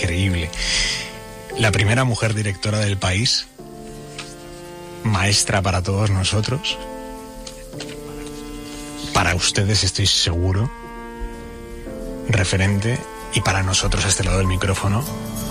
increíble. La primera mujer directora del país, maestra para todos nosotros, para ustedes estoy seguro, referente, y para nosotros a este lado del micrófono,